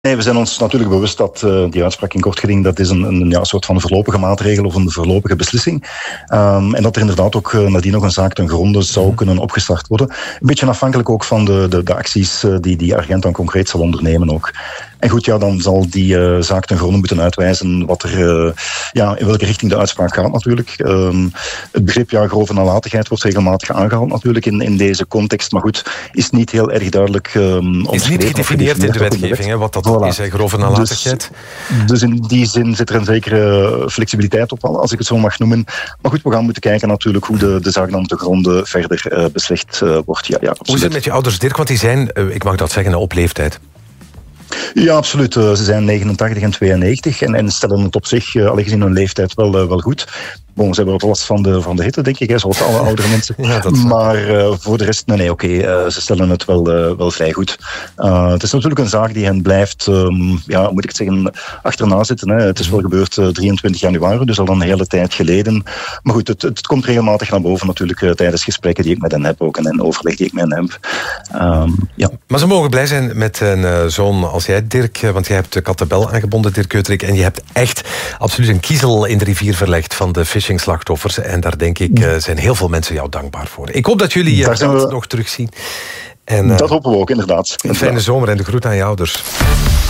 Nee, we zijn ons natuurlijk bewust dat die uitspraak in kort geding, dat is een soort van voorlopige maatregel of een voorlopige beslissing. En dat er inderdaad ook nadien nog een zaak ten gronde zou kunnen opgestart worden. Een beetje afhankelijk ook van de acties die Argent dan concreet zal ondernemen ook. En goed, dan zal die zaak ten gronde moeten uitwijzen wat er, in welke richting de uitspraak gaat natuurlijk. Het begrip grove nalatigheid wordt regelmatig aangehaald natuurlijk in deze context. Maar goed, is niet heel erg duidelijk is niet gedefinieerd in de wetgeving, wat dat is, grove nalatigheid. Dus in die zin zit er een zekere flexibiliteit op, als ik het zo mag noemen. Maar goed, we gaan moeten kijken natuurlijk hoe de zaak dan ten gronde verder beslecht wordt. Ja, hoe is het met je ouders, Dirk? Want die zijn, ik mag dat zeggen, op leeftijd. Ja, absoluut. Ze zijn 89 en 92 en stellen het op zich, gezien hun leeftijd, wel goed. Ze hebben wat last van de hitte, denk ik, zoals alle oudere mensen. Maar voor de rest, ze stellen het wel vrij goed. Het is natuurlijk een zaak die hen blijft, moet ik het zeggen, achterna zitten. Hè. Het is wel gebeurd 23 januari, dus al een hele tijd geleden. Maar goed, het komt regelmatig naar boven natuurlijk tijdens gesprekken die ik met hen heb ook en overleg die ik met hen heb. Maar ze mogen blij zijn met een zoon als jij, Dirk, want jij hebt de Kattenbel aangebonden, Dirk Keuterik, en je hebt echt absoluut een kiezel in de rivier verlegd van de phishing-slachtoffers. En daar denk ik, zijn heel veel mensen jou dankbaar voor. Ik hoop dat jullie je nog terugzien. En, dat hopen we ook, inderdaad. Een fijne zomer en de groet aan je ouders.